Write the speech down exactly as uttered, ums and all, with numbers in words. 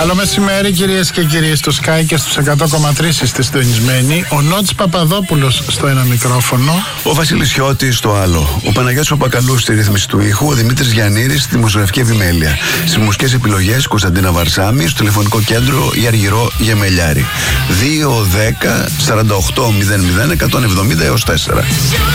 Καλό μεσημέρι κυρίες και κύριοι, στο Sky και στους εκατό κόμμα τρία είστε συντονισμένοι. Ο Νότης Παπαδόπουλος στο ένα μικρόφωνο. Ο Βασίλης Χιώτης στο άλλο. Ο Παναγιώτης Παπακαλούς στη ρύθμιση του ήχου. Ο Δημήτρης Γιαννήρης στη δημοσιογραφική επιμέλεια. Στις μουσικές επιλογές Κωνσταντίνα Βαρσάμι. Στο τηλεφωνικό κέντρο η Αργυρό Γεμελιάρη. δύο δέκα σαράντα οκτώ μηδέν μηδέν εκατόν εβδομήντα έως τέσσερα.